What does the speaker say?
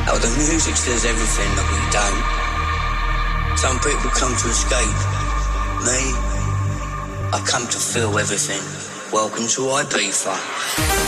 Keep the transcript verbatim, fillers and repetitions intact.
How the music says everything that we don't. Some people come to escape. Me, I come to feel everything. Welcome to Ibiza.